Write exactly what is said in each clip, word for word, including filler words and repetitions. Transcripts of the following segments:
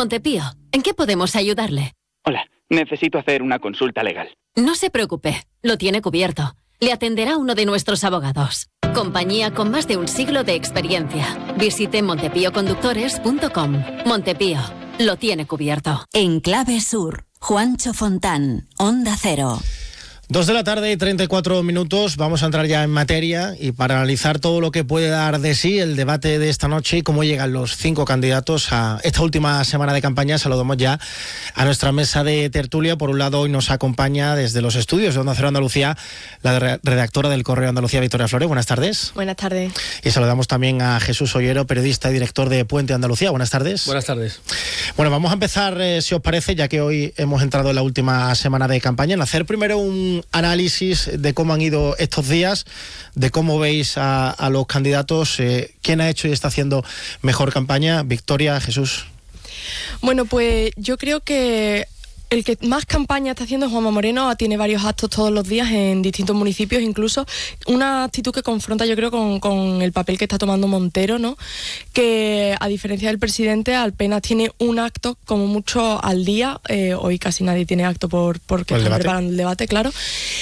Montepío, ¿en qué podemos ayudarle? Hola, necesito hacer una consulta legal. No se preocupe, lo tiene cubierto. Le atenderá uno de nuestros abogados. Compañía con más de un siglo de experiencia. Visite montepío conductores punto com. Montepío, lo tiene cubierto. En Clave Sur, Juancho Fontán, Onda Cero. Dos de la tarde y treinta y cuatro minutos, vamos a entrar ya en materia y para analizar todo lo que puede dar de sí el debate de esta noche y cómo llegan los cinco candidatos a esta última semana de campaña, saludamos ya a nuestra mesa de tertulia. Por un lado, hoy nos acompaña desde los estudios de Onda Cero Andalucía la redactora del Correo Andalucía, Victoria Flores. Buenas tardes. Buenas tardes. Y saludamos también a Jesús Ollero, periodista y director de Puente Andalucía. Buenas tardes. Buenas tardes. Bueno, vamos a empezar, eh, si os parece, ya que hoy hemos entrado en la última semana de campaña, en hacer primero un análisis de cómo han ido estos días, de cómo veis a, a los candidatos, eh, quién ha hecho y está haciendo mejor campaña. Victoria, Jesús. Bueno, pues yo creo que el que más campaña está haciendo es Juanma Moreno. Tiene varios actos todos los días en distintos municipios, incluso una actitud que confronta, yo creo, con, con el papel que está tomando Montero, ¿no? Que a diferencia del presidente, apenas tiene un acto como mucho al día. Eh, hoy casi nadie tiene acto por porque están preparando el debate, claro.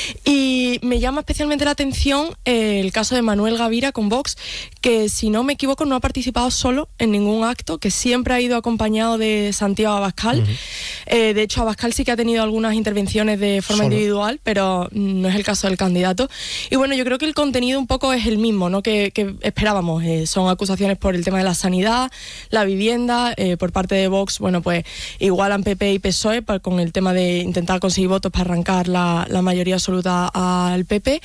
Y me llama especialmente la atención eh, el caso de Manuel Gavira con Vox, que si no me equivoco no ha participado solo en ningún acto, que siempre ha ido acompañado de Santiago Abascal. Uh-huh. Eh, de hecho, Abascal sí que ha tenido algunas intervenciones de forma Solo. individual, pero no es el caso del candidato. Y bueno, yo creo que el contenido un poco es el mismo, ¿no? que, que esperábamos. Eh, son acusaciones por el tema de la sanidad, la vivienda, eh, por parte de Vox, bueno, pues igualan P P y P S O E para, con el tema de intentar conseguir votos para arrancar la, la mayoría absoluta al P P.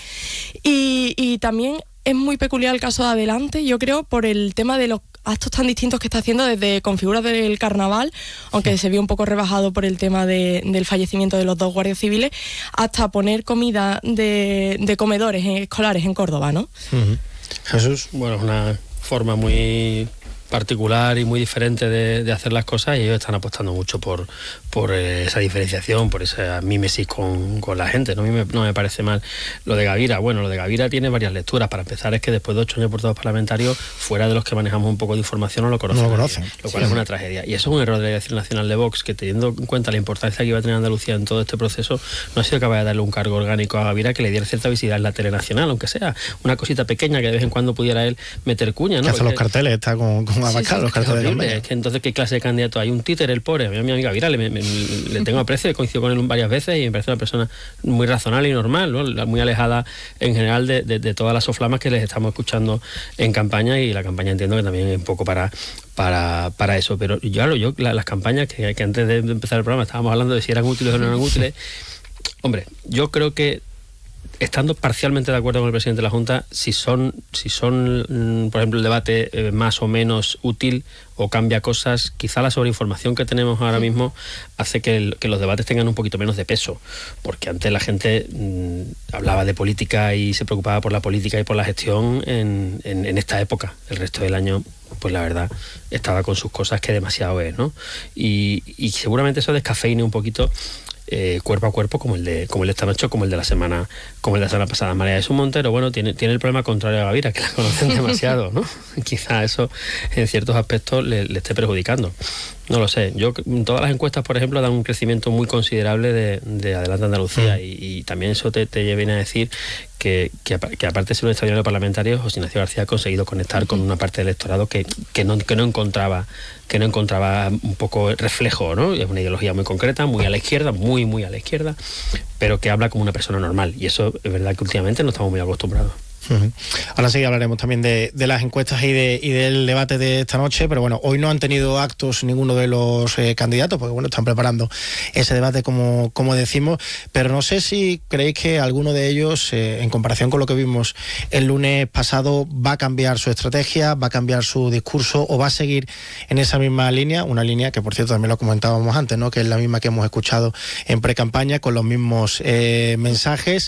Y, y también es muy peculiar el caso de Adelante, yo creo, por el tema de los actos tan distintos que está haciendo, desde con figuras del carnaval, aunque sí. se vio un poco rebajado por el tema de, del fallecimiento de los dos guardias civiles, hasta poner comida de, de comedores escolares en Córdoba, ¿no? Uh-huh. Jesús. Bueno, es una forma muy particular y muy diferente de, de hacer las cosas, y ellos están apostando mucho por, por esa diferenciación, por esa mímesis con, con la gente. No, a mí me, no me parece mal lo de Gavira. Bueno, lo de Gavira tiene varias lecturas. Para empezar, es que después de ocho años portavoz parlamentario, fuera de los que manejamos un poco de información, no lo conocen, no lo conocen. Lo cual sí. es una tragedia. Y eso es un error de la Dirección Nacional de Vox, que teniendo en cuenta la importancia que iba a tener Andalucía en todo este proceso, no ha sido capaz de darle un cargo orgánico a Gavira que le diera cierta visibilidad en la tele nacional, aunque sea una cosita pequeña que de vez en cuando pudiera él meter cuña, ¿no? Que hace los carteles, está con, con Abascal, sí, sí, los carteles de campaña. Es que entonces, ¿qué clase de candidato hay? Un títere, el pobre. A mí, a mi amiga Gavira le, me, me, le tengo aprecio, he coincidido con él varias veces y me parece una persona muy razonable y normal, ¿no? Muy alejada en general de, de, de todas las soflamas que les estamos escuchando en campaña, y la campaña entiendo que también es un poco para para, para eso. Pero claro, yo la, las campañas que, que antes de empezar el programa estábamos hablando de si eran útiles o no eran útiles. Hombre, yo creo que estando parcialmente de acuerdo con el presidente de la Junta, si son, si son por ejemplo, el debate eh, más o menos útil o cambia cosas, quizá la sobreinformación que tenemos ahora mismo hace que, el, que los debates tengan un poquito menos de peso, porque antes la gente mmm, hablaba de política y se preocupaba por la política y por la gestión en, en, en esta época. El resto del año, pues la verdad, estaba con sus cosas que demasiado es, ¿no? Y, y seguramente eso descafeine un poquito Eh, cuerpo a cuerpo, como el de como el de esta noche, como el de la semana como el de la semana pasada. María Jesús Montero, bueno, tiene, tiene el problema contrario a Gavira, que la conocen demasiado, ¿no? Quizá eso en ciertos aspectos le, le esté perjudicando. No lo sé. Yo, todas las encuestas, por ejemplo, dan un crecimiento muy considerable de, de Adelante Andalucía, y, y también eso te, te viene a decir que, que, que aparte de ser un extraordinario parlamentario, José Ignacio García ha conseguido conectar con una parte del electorado que, que, no, que no encontraba que no encontraba un poco reflejo, ¿no? Es una ideología muy concreta, muy a la izquierda, muy, muy a la izquierda, pero que habla como una persona normal, y eso es verdad que últimamente no estamos muy acostumbrados. Uh-huh. Ahora sí hablaremos también de, de las encuestas y, de, y del debate de esta noche, pero bueno, hoy no han tenido actos ninguno de los eh, candidatos, porque bueno, están preparando ese debate como, como decimos, pero no sé si creéis que alguno de ellos, eh, en comparación con lo que vimos el lunes pasado, va a cambiar su estrategia, va a cambiar su discurso o va a seguir en esa misma línea, una línea que por cierto también lo comentábamos antes, ¿no? Que es la misma que hemos escuchado en pre-campaña, con los mismos eh, mensajes.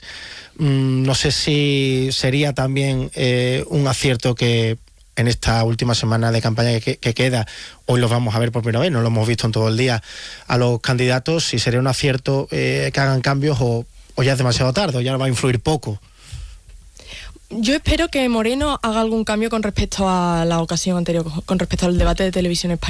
No sé si sería también eh, un acierto que en esta última semana de campaña que, que queda, hoy los vamos a ver por primera vez, no lo hemos visto en todo el día a los candidatos, si sería un acierto eh, que hagan cambios o, o ya es demasiado tarde, o ya va a influir poco. Yo espero que Moreno haga algún cambio con respecto a la ocasión anterior, con respecto al debate de Televisión Española.